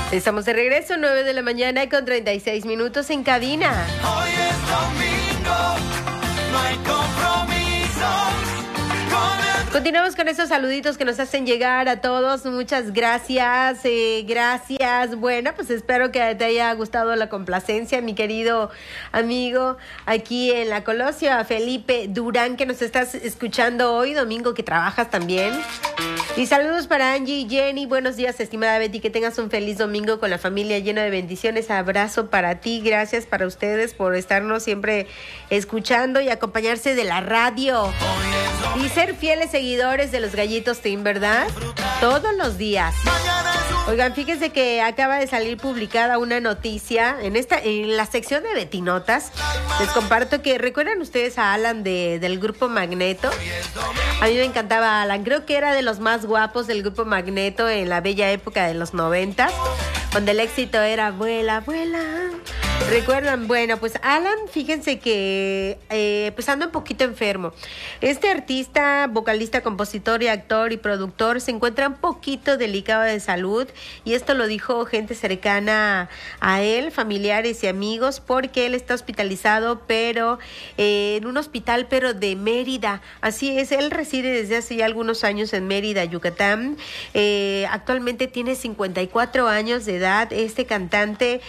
Estamos de regreso, 9 de la mañana con 36 minutos en cabina. Hoy es domingo, no hay compromisos con el... Continuamos con esos saluditos que nos hacen llegar a todos. Muchas gracias, gracias. Bueno, pues espero que te haya gustado la complacencia, mi querido amigo, aquí en La Colosio, a Felipe Durán, que nos estás escuchando hoy, domingo que trabajas también. Y saludos para Angie y Jenny. Buenos días, estimada Betty. Que tengas un feliz domingo con la familia lleno de bendiciones. Abrazo para ti. Gracias para ustedes por estarnos siempre escuchando y acompañarse de la radio. Y ser fieles seguidores de los Gallitos Team, ¿verdad? Todos los días. Oigan, fíjense que acaba de salir publicada una noticia en la sección de Betty Notas. Les comparto que, ¿recuerdan ustedes a Alan del Grupo Magneto? A mí me encantaba Alan, creo que era de los más guapos del Grupo Magneto en la bella época de los 90, donde el éxito era vuela, vuela. ¿Recuerdan? Bueno, pues Alan, fíjense que pues anda un poquito enfermo. Este artista, vocalista, compositor y actor y productor se encuentra un poquito delicado de salud, y esto lo dijo gente cercana a él, familiares y amigos, porque él está hospitalizado, pero en un hospital, pero de Mérida. Así es, él reside desde hace ya algunos años en Mérida, Yucatán. Actualmente tiene 54 años de edad. Este cantante,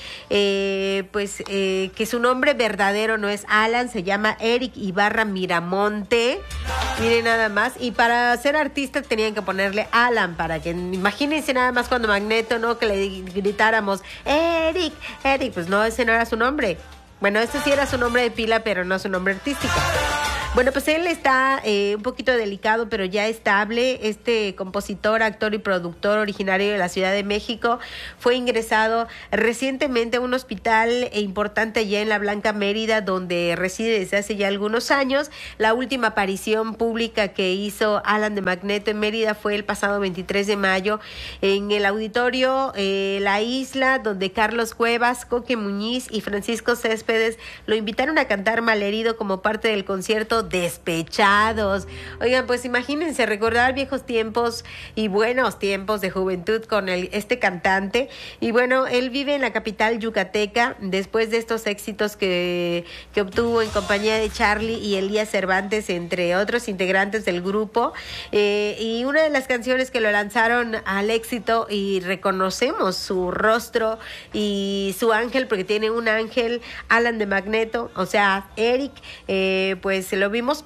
que su nombre verdadero no es Alan, se llama Eric Ibarra Miramonte. Miren nada más. Y para ser artista tenían que ponerle Alan, para que, imagínense nada más cuando Magneto, ¿no? Que le gritáramos Eric, Eric, pues no, ese no era su nombre. Bueno, ese sí era su nombre de pila, pero no su nombre artístico. Bueno, pues él está un poquito delicado, pero ya estable. Este compositor, actor y productor originario de la Ciudad de México fue ingresado recientemente a un hospital importante allá en La Blanca, Mérida, donde reside desde hace ya algunos años. La última aparición pública que hizo Alan de Magneto en Mérida fue el pasado 23 de mayo en el auditorio La Isla, donde Carlos Cuevas, Coque Muñiz y Francisco Céspedes lo invitaron a cantar Malherido como parte del concierto Despechados. Oigan, pues imagínense, recordar viejos tiempos y buenos tiempos de juventud con este cantante. Y bueno, él vive en la capital yucateca después de estos éxitos que obtuvo en compañía de Charlie y Elías Cervantes, entre otros integrantes del grupo. Y una de las canciones que lo lanzaron al éxito, y reconocemos su rostro y su ángel, porque tiene un ángel, Alan de Magneto, o sea, Eric, pues lo vimos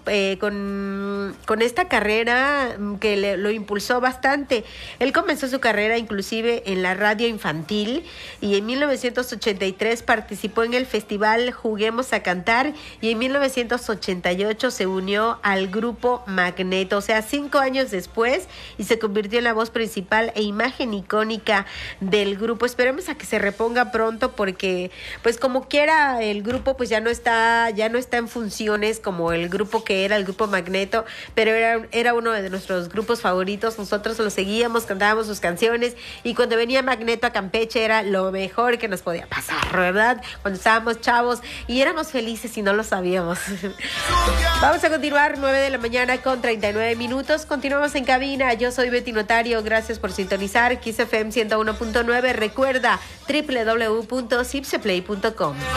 con esta carrera que lo impulsó bastante. Él comenzó su carrera inclusive en la radio infantil, y en 1983 participó en el festival Juguemos a Cantar, y en 1988 se unió al Grupo Magneto, o sea, 5 años después, y se convirtió en la voz principal e imagen icónica del grupo. Esperemos a que se reponga pronto, porque pues como quiera el grupo pues ya no está en funciones como el grupo que era el Grupo Magneto, pero era uno de nuestros grupos favoritos. Nosotros lo seguíamos, cantábamos sus canciones, y cuando venía Magneto a Campeche era lo mejor que nos podía pasar, ¿verdad? Cuando estábamos chavos y éramos felices y no lo sabíamos. Vamos a continuar, 9 de la mañana con 39 minutos. Continuamos en cabina. Yo soy Betty Notario. Gracias por sintonizar Kiss FM 101.9. Recuerda www.cipseplay.com.